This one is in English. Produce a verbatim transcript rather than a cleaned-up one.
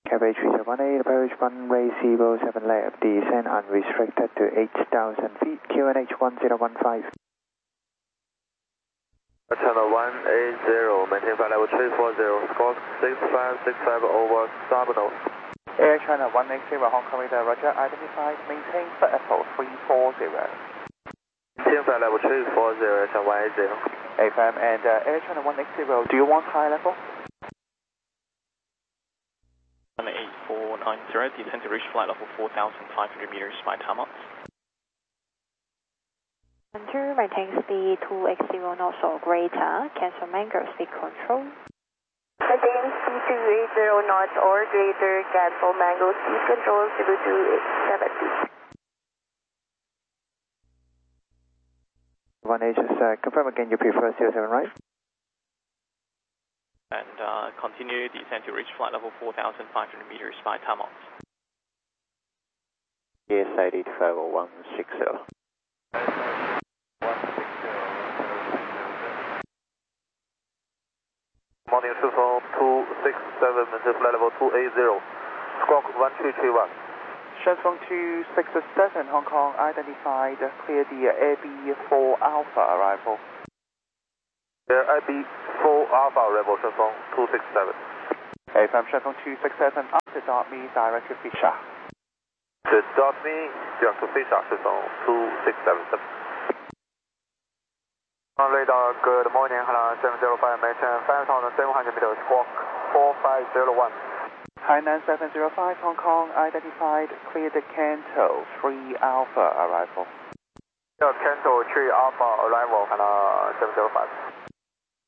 Cabbage three seven one eight, approach runway zero seven left, descend unrestricted to eight thousand feet, Q N H one zero one five. Channel one eight zero, maintain flight level three four zero, squawk six five six five over Sabino. Air China one eight zero, Hong Kong radar, roger, identified, maintain flight level three four zero. Maintain flight level three four zero, Channel one eight zero. A F M and uh, Air China one eight zero, do you want high level? one eight four nine zero, descend to reach flight level four thousand five hundred meters by Tamot. Enter, maintain speed two x zero knots or greater, cancel mango speed control. Maintain speed two eight zero knots or greater, cancel mango speed control zero two seventy. one eight, just uh, confirm again you prefer zero seven, right? And uh, continue descend to reach flight level four thousand five hundred meters by Tamot. Yes, I D five oh one six zero. Morning, Shifeng two six seven, maintain flight level two eight zero, squawk one three three one. Shenzhou two six seven, Hong Kong identified, clear the A B four Alpha arrival. Air I B four Alpha arrival, Shifeng two six seven. A F M Shenzhou two six seven, after dot me, direct to Fisher. The dot me, direct to Fisher, Shifeng two six seven. On radar, good morning, Hainan seven zero five, maintain five thousand seven hundred meters, squawk four five zero one. Hainan seven zero five, Hong Kong identified, clear the Kanto three Alpha arrival. Kanto three Alpha arrival, Hainan seven zero five.